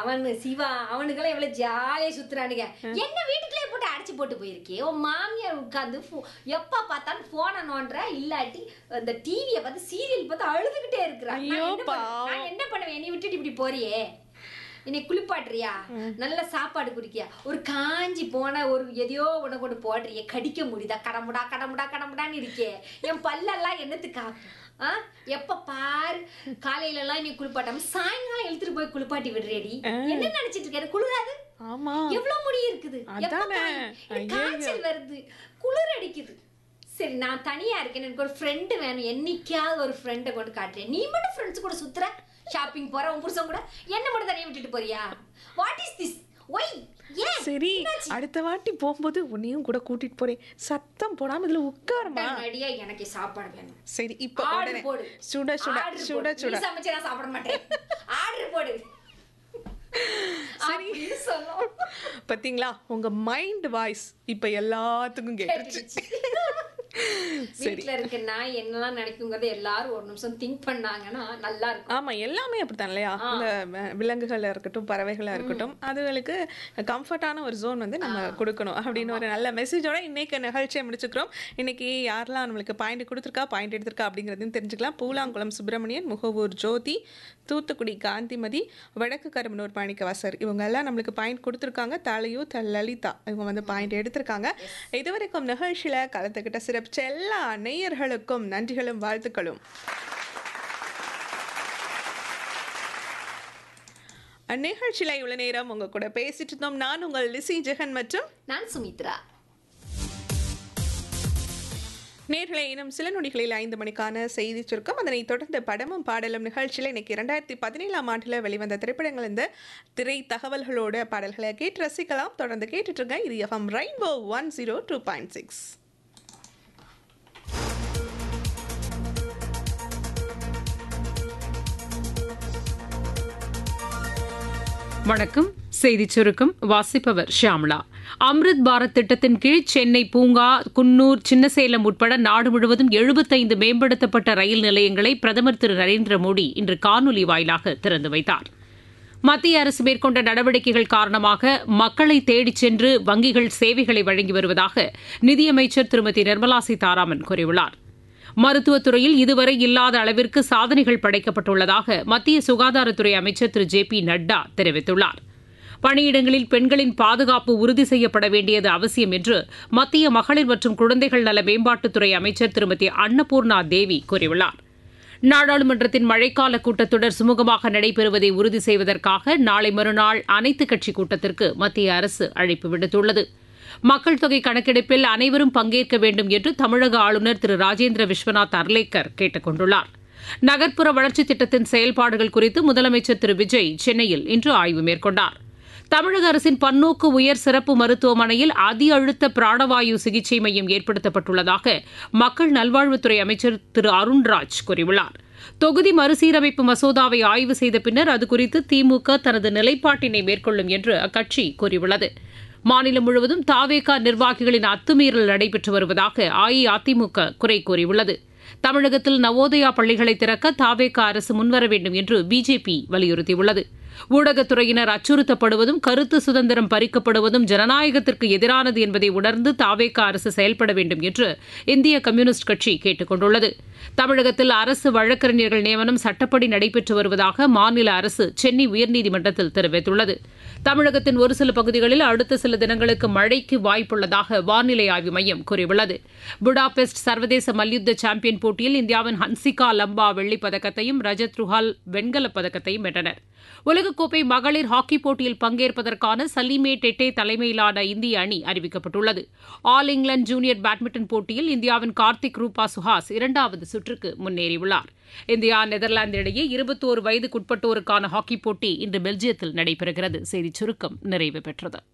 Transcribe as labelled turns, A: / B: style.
A: அவனு சிவா அவனுக்கெல்லாம் எவ்வளவு ஜாலியா சுத்துறானுங்க. என்ன வீட்டுக்குள்ளே போட்டு அடைச்சு போட்டு போயிருக்கே. உன் மாமியார் உட்காந்து எப்ப பார்த்தாலும் போனை நோன்ற, இல்லாட்டி அந்த டிவியை பார்த்து சீரியல் பார்த்து அழுதுகிட்டே இருக்கிறான். நான் என்ன பண்ணுவேன்? நீ விட்டுட்டு இப்படி போறியே, என்னை குளிப்பாட்டுறியா, நல்ல சாப்பாடு குடிக்கியா, ஒரு காஞ்சி போன ஒரு எதையோ உன கொண்டு போடுறிய, கடிக்க முடியுதா, கடமுடா கடமுடா கடமுடான்னு இருக்கே. என் பல்லெல்லாம் என்னத்துக்கா? எப்ப பாரு காலையில எல்லாம் நீ குளிப்பாட்டாம சாயங்காலம் எழுத்துட்டு போய் குளிப்பாட்டி விடுறேடி. என்ன நினைச்சிட்டு இருக்க? குளிராது? எவ்வளவு முடி இருக்குது, காய்ச்சல் வருது, குளிர் அடிக்குது. சரி நான் தனியா இருக்கேன், எனக்கு ஒரு ஃப்ரெண்டு வேணும். என்னைக்காவது ஒரு ஃப்ரெண்டை கொண்டு காட்டுறேன். நீ மட்டும் ஃப்ரெண்ட்ஸ் கூட சுத்துற, ஷாப்பிங் போற, உன் புருஷன் கூட. என்ன மட்டும் தனியா விட்டுட்டு போறியா? What is this? ஒய்?
B: சரி அடுத்த வாட்டி போகும்போது உன்னையும் கூட கூட்டிட்டு போறேன். சத்தம் போடாம இதுல உட்காருமா.
A: அடியா எனக்கு சாப்பாடு வேணும்.
B: சரி இப்ப உடனே சுட சுட சுட சுட
A: சமைச்சு நான் சாப்பிட மாட்டேன். ஆர்டர் போடு. சரி சொல்லு.
B: பாத்தீங்களா உங்க மைண்ட் வாய்ஸ் இப்ப எல்லாத்துக்கும் கேட்டுச்சு.
A: வீட்ல இருக்க நான் என்னெல்லாம் நினைக்குங்கிறது எல்லாரும் ஒரு நிமிஷம் திங்க் பண்ணாங்கன்னா நல்லா இருக்கும்.
B: ஆமா எல்லாமே அப்படித்தான் இல்லையா? இந்த விலங்குகளா இருக்கட்டும், பறவைகளா இருக்கட்டும், அதுகளுக்கு கம்ஃபர்டான ஒரு ஜோன் வந்து நம்ம கொடுக்கணும் அப்படின்னு ஒரு நல்ல மெசேஜோட இன்னைக்கு நிகழ்ச்சியை முடிச்சுக்கிறோம். இன்னைக்கு யாரெல்லாம் நம்மளுக்கு பாயிண்ட் கொடுத்துருக்கா, பாயிண்ட் எடுத்திருக்கா அப்படிங்கிறதையும் தெரிஞ்சுக்கலாம். பூலாங்குளம் சுப்பிரமணியன், முகவூர் ஜோதி, தூத்துக்குடி காந்திமதி, வடக்கு கருமனூர் மாணிக்கவாசர், இவங்க எல்லாம் நம்மளுக்கு பாயிண்ட் கொடுத்துருக்காங்க. தலையூர் லலிதா இவங்க வந்து பாயிண்ட் எடுத்திருக்காங்க. இதுவரைக்கும் நிகழ்ச்சியில கலந்துக்கிட்ட சிறப்பு எல்லா நேயர்களுக்கும் நன்றிகளும் வாழ்த்துக்களும். நிகழ்ச்சியில இவ்வளவு நேரம் உங்க கூட பேசிட்டு இருந்தோம். நான் உங்கள் லிசி ஜெகன் மற்றும்
A: நான் சுமித்ரா.
B: நேர்களை இன்னும் சில நொடிகளில் 5 மணிக்கான செய்தி சுருக்கம், அதனை தொடர்ந்து படமும் பாடலும் நிகழ்ச்சியில் இன்னைக்கு 2017ஆம் ஆண்டில் வெளிவந்த திரைப்படங்கள் இந்த திரை தகவல்களோட பாடல்களை கேட்டு ரசிக்கலாம். தொடர்ந்து கேட்டுட்டு இருங்க. இது FM ரெயின்போ 102.6.
C: வணக்கம். செய்தி சுருக்கம் வாசிப்பவர் ஷியாமளா. அம்ருத் பாரத் திட்டத்தின் கீழ் சென்னை பூங்கா, குன்னூர், சின்னசேலம் உட்பட நாடு முழுவதும் 75 மேம்படுத்தப்பட்ட ரயில் நிலையங்களை பிரதமர் திரு நரேந்திர மோடி இன்று காணொலி வாயிலாக திறந்து வைத்தார். மத்திய அரசு மேற்கொண்ட நடவடிக்கைகள் காரணமாக மக்களை தேடிச் சென்று வங்கிகள் சேவைகளை வழங்கி வருவதாக நிதியமைச்சர் திருமதி நிர்மலா சீதாராமன் கூறியுள்ளார். மருத்துவத்துறையில் இதுவரை இல்லாத அளவிற்கு சாதனைகள் படைக்கப்பட்டுள்ளதாக மத்திய சுகாதாரத்துறை அமைச்சர் திரு ஜே பி நட்டா தெரிவித்துள்ளார். பணியிடங்களில் பெண்களின் பாதுகாப்பு உறுதி செய்யப்பட வேண்டியது அவசியம் என்று மத்திய மகளிர் மற்றும் குழந்தைகள் நல மேம்பாட்டுத்துறை அமைச்சர் திருமதி அன்னபூர்ணா தேவி கூறியுள்ளார். நாடாளுமன்றத்தின் மழைக்கால கூட்டத்தொடர் சுமூகமாக நடைபெறுவதை உறுதி செய்வதற்காக நாளை மறுநாள் அனைத்துக் கட்சி கூட்டத்திற்கு மத்திய அரசு அழைப்பு விடுத்துள்ளது. மக்கள் தொகை கணக்கெடுப்பில் அனைவரும் பங்கேற்க வேண்டும் என்று தமிழக ஆளுநர் திரு ராஜேந்திர விஸ்வநாத் அர்லேக்கர் கேட்டுக் கொண்டுள்ளார். நகர்ப்புற வளர்ச்சித் திட்டத்தின் செயல்பாடுகள் குறித்து முதலமைச்சர் திரு விஜய் சென்னையில் இன்று ஆய்வு மேற்கொண்டார். தமிழக அரசின் பன்னோக்கு உயர் சிறப்பு மருத்துவமனையில் அதி அழுத்த பிராணவாயு சிகிச்சை மையம் ஏற்படுத்தப்பட்டுள்ளதாக மக்கள் நல்வாழ்வுத்துறை அமைச்சர் திரு அருண்ராஜ் கூறியுள்ளார். தொகுதி மறுசீரமைப்பு மசோதாவை ஆய்வு செய்த பின்னர் அதுகுறித்து திமுக தனது நிலைப்பாட்டினை மேற்கொள்ளும் என்று அக்கட்சி கூறியுள்ளது. மாநிலம் முழுவதும் தாவேகா நிர்வாகிகளின் அத்துமீறல் நடைபெற்று வருவதாக அஇஅதிமுக குறை கூறியுள்ளது. தமிழகத்தில் நவோதயா பள்ளிகளை திறக்க தாவேகா அரசு முன்வர வேண்டும் என்று பிஜேபி வலியுறுத்தியுள்ளது. ஊடகத்துறையினர் அச்சுறுத்தப்படுவதும் கருத்து சுதந்திரம் பறிக்கப்படுவதும் ஜனநாயகத்திற்கு எதிரானது என்பதை உணர்ந்து தாவேகா அரசு செயல்பட வேண்டும் என்று இந்திய கம்யூனிஸ்ட் கட்சி கேட்டுக் கொண்டுள்ளது. தமிழகத்தில் அரசு வழக்கறிஞர்கள் நியமனம் சட்டப்படி நடைபெற்று வருவதாக மாநில அரசு சென்னை உயர்நீதிமன்றத்தில் தெரிவித்துள்ளது. தமிழகத்தின் ஒரு சில பகுதிகளில் அடுத்த சில தினங்களுக்கு மழைக்கு வாய்ப்புள்ளதாக வானிலை ஆய்வு மையம் கூறியுள்ளது. புடாபெஸ்ட் சர்வதேச மல்யுத்த சாம்பியன் போட்டியில் இந்தியாவின் ஹன்சிகா லம்பா வெள்ளிப் பதக்கத்தையும் ரஜத் ருஹால் வெண்கலப் பதக்கத்தையும் வென்றனர். உலகக்கோப்பை மகளிர் ஹாக்கி போட்டியில் பங்கேற்பதற்கான சலீமே டெட்டே தலைமையிலான இந்திய அணி அறிவிக்கப்பட்டுள்ளது. ஆல் இங்கிலாந்து ஜூனியர் பேட்மிண்டன் போட்டியில் இந்தியாவின் கார்த்திக் ரூபா சுஹாஸ் 2வது சுற்றுக்கு முன்னேறியுள்ளார். இந்தியா நெதர்லாந்து இடையே 21 வயதுக்குட்பட்டோருக்கான ஹாக்கி போட்டி இன்று பெல்ஜியத்தில் நடைபெறுகிறது. செய்திச் சுருக்கம் நிறைவு பெற்றது.